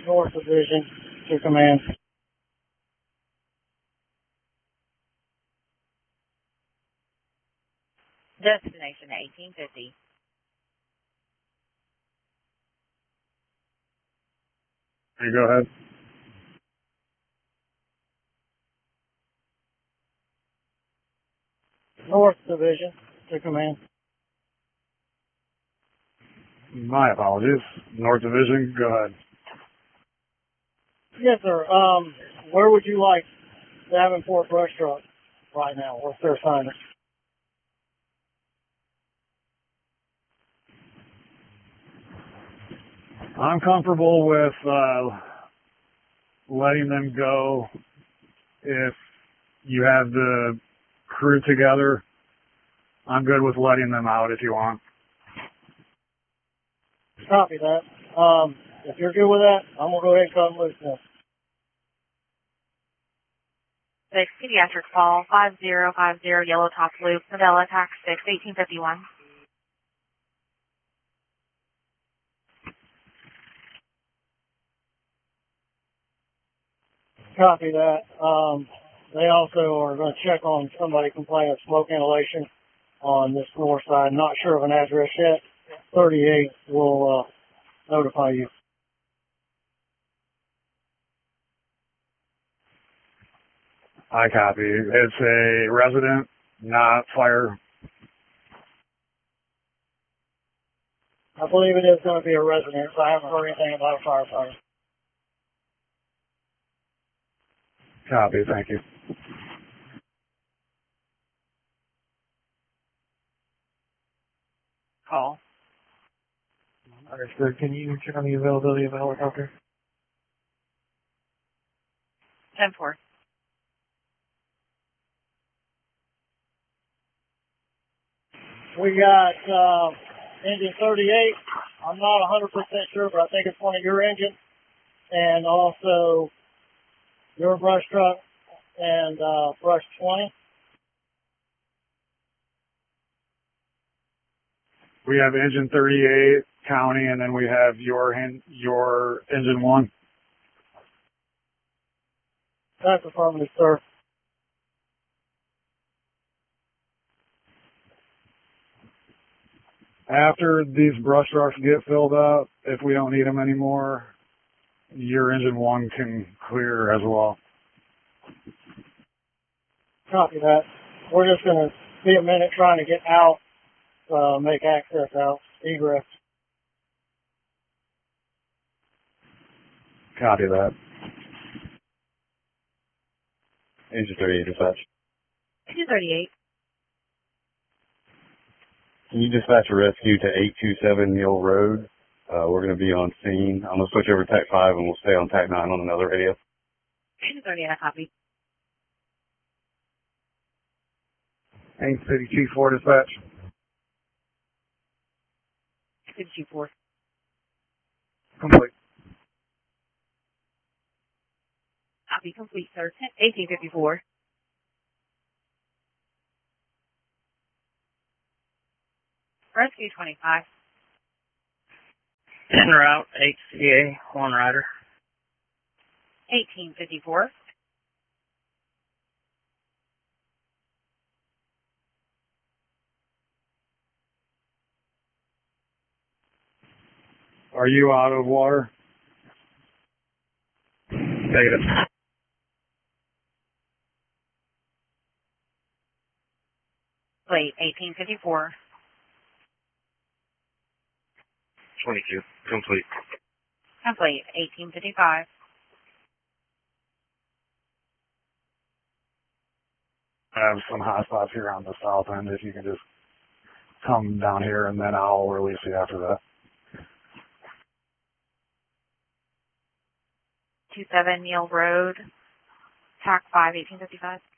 North Division to command. Destination 1850. You go ahead. North Division to command. My apologies. North Division, go ahead. Yes, sir. Where would you like Davenport brush truck right now? What's their assignment? I'm comfortable with letting them go if you have the crew together. I'm good with letting them out if you want. Copy that. If you're good with that, I'm going to go ahead and cut them loose now. 6 Pediatric Fall 5050 Yellow Top Loop, Novella Tax 6, 1851. Copy that. They also are going to check on somebody complaining of smoke inhalation on this north side. Not sure of an address yet. 38 will notify you. I copy. It's a resident, not fire. I believe it is going to be a resident, so I haven't heard anything about a firefighter. Copy, thank you. Call. Understood. Can you check on the availability of a helicopter? 10-4. We got engine 38. I'm not 100% sure, but I think it's one of your engines. And also your brush truck and brush 20. We have engine 38 county, and then we have your engine 1. That's affirmative, sir. After these brush trucks get filled up, if we don't need them anymore, your engine 1 can clear as well. Copy that. We're just going to be a minute trying to get out, make access out, egress. Copy that. Engine 38 dispatch. Engine 38. Can you dispatch a rescue to 827 Neal Road? We're going to be on scene. I'm going to switch over to TAC 5 and we'll stay on TAC 9 on another radio. Engine 38, I copy. Haines City Chief 4 dispatch. Engine 4. Complete. Copy complete, sir. 1854. Rescue 25. En route, HCA, one rider. 1854. Are you out of water? Negative. Late 1854. 22. Complete. Complete 1855. I have some hot spots here on the south end. If you can just come down here, and then I'll release you after that. 27 Neal Road, TAC 5, 1855.